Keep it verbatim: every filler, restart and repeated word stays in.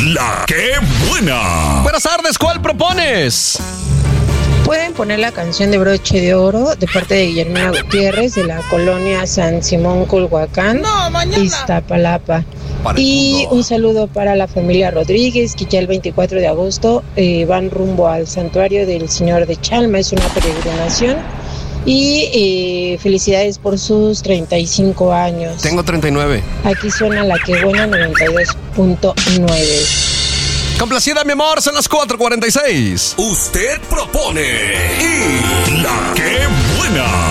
La que buena. Buenas tardes, ¿cuál propones? Pueden poner la canción de Broche de Oro de parte de Guillermina Gutiérrez de la colonia San Simón Culhuacán, No, mañana. Iztapalapa. Para el Y mundo. un saludo para la familia Rodríguez, que ya el veinticuatro de agosto eh, van rumbo al santuario del Señor de Chalma, es una peregrinación. Y eh, felicidades por sus treinta y cinco años. Tengo treinta y nueve. Aquí suena La Que Buena noventa y dos punto nueve. Complacida, mi amor, son las cuatro cuarenta y seis. Usted propone y la que buena.